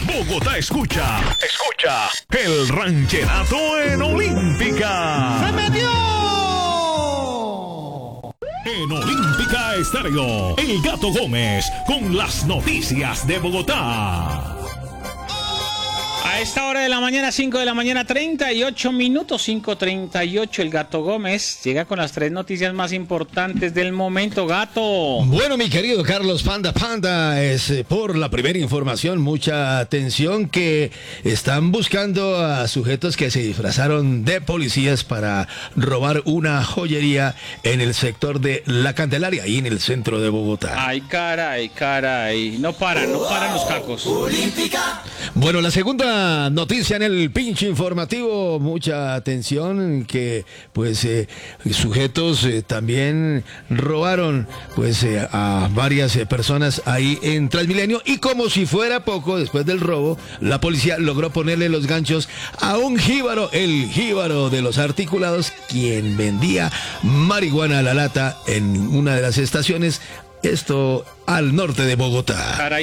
Bogotá escucha el rancherato en Olímpica. ¡Se metió! En Olímpica Estéreo, El Gato Gómez con las noticias de Bogotá. A esta hora de la mañana, 5 de la mañana, 38 minutos, 5:38, el Gato Gómez llega con las 3 noticias más importantes del momento, Gato. Bueno, mi querido Carlos Panda, es por la primera información, mucha atención, que están buscando a sujetos que se disfrazaron de policías para robar una joyería en el sector de La Candelaria, ahí en el centro de Bogotá. Ay, caray, no paran los cacos. Olímpica. Bueno, la segunda noticia en el pinche informativo, mucha atención, que pues sujetos también robaron pues a varias personas ahí en Transmilenio, y como si fuera poco, después del robo, la policía logró ponerle los ganchos a un jíbaro, el jíbaro de los articulados, quien vendía marihuana a la lata en una de las estaciones, esto al norte de Bogotá. Caray.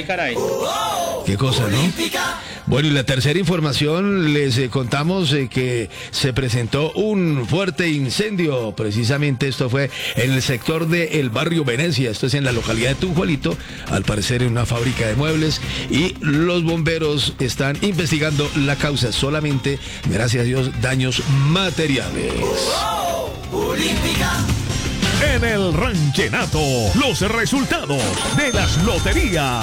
Qué cosa, ¿no? Bueno, y la tercera información, les contamos que se presentó un fuerte incendio. Precisamente esto fue en el sector del barrio Venecia. Esto es en la localidad de Tunjuelito, al parecer en una fábrica de muebles. Y los bomberos están investigando la causa. Solamente, gracias a Dios, daños materiales. Olímpica. En el ranchenato, los resultados de las loterías.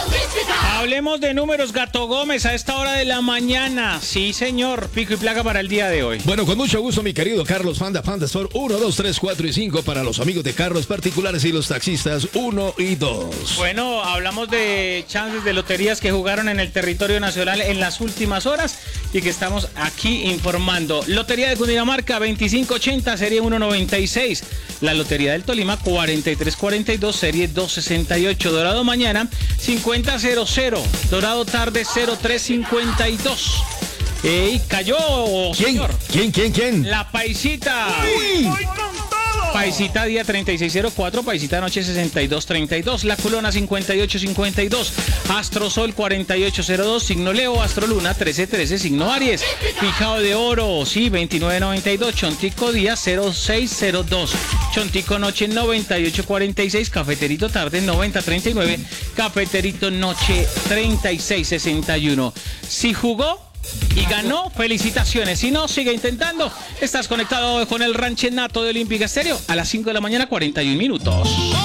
Hablemos de números, Gato Gómez, a esta hora de la mañana. Sí, señor, pico y placa para el día de hoy. Bueno, con mucho gusto, mi querido Carlos Panda Store, 1, 2, 3, 4 y 5 para los amigos de carros particulares y los taxistas 1 y 2. Bueno, hablamos de chances de loterías que jugaron en el territorio nacional en las últimas horas y que estamos aquí informando. Lotería de Cundinamarca, 2580, serie 196. La Lotería del Tolima, 4342, serie 268. Dorado mañana, 5000. Dorado tarde, 0352. Cayó, señor. ¿Quién? La Paisita. Uy. Paisita día 3604, Paisita noche 6232, La Culona 5852, Astrosol 4802, Signo Leo, Astroluna 1313, Signo Aries, Pijao de Oro, sí, 2992, Chontico día 0602, Chontico noche 9846, Cafeterito tarde 9039, Cafeterito noche 3661. Si jugó y ganó, felicitaciones. Si no, sigue intentando. Estás conectado con el ranchenato de Olímpica Estéreo a las 5 de la mañana, 41 minutos.